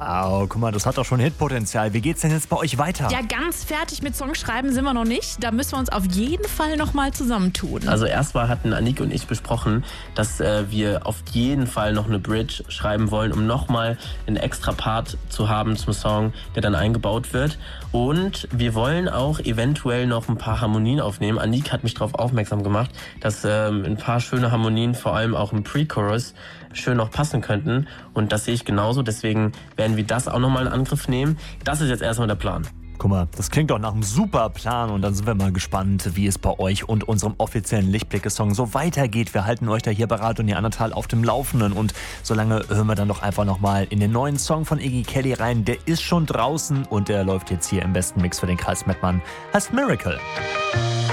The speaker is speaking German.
Wow, guck mal, das hat doch schon Hitpotenzial. Wie geht's denn jetzt bei euch weiter? Ja, ganz fertig mit Songschreiben sind wir noch nicht. Da müssen wir uns auf jeden Fall nochmal zusammentun. Also erstmal hatten Anik und ich besprochen, dass wir auf jeden Fall noch eine Bridge schreiben wollen, um nochmal einen extra Part zu haben zum Song, der dann eingebaut wird. Und wir wollen auch eventuell noch ein paar Harmonien aufnehmen. Anik hat mich darauf aufmerksam gemacht, dass ein paar schöne Harmonien, vor allem auch im Pre-Chorus, schön noch passen könnten. Und das sehe ich genauso. Deswegen werden wir das auch nochmal in Angriff nehmen. Das ist jetzt erstmal der Plan. Guck mal, das klingt doch nach einem super Plan und dann sind wir mal gespannt, wie es bei euch und unserem offiziellen Lichtblicke-Song so weitergeht. Wir halten euch da hier bei Radio Neandertal auf dem Laufenden und solange hören wir dann doch einfach nochmal in den neuen Song von Iggy Kelly rein. Der ist schon draußen und der läuft jetzt hier im besten Mix für den Kreis Mettmann. Heißt Miracle.